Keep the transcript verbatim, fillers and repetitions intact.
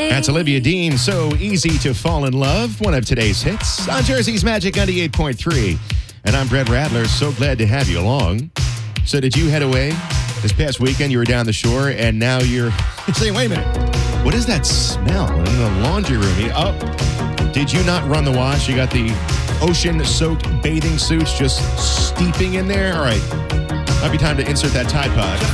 That's Olivia Dean. So Easy to Fall in Love, one of today's hits on Jersey's Magic ninety-eight point three. And I'm Brett Radler. So glad to have you along. So did you head away this past weekend? You were down the shore, and now you're saying, wait a minute, what is that smell in the laundry room? You- Oh, did you not run the wash? You got the ocean-soaked bathing suits just steeping in there? All right, might be time to insert that Tide Pod.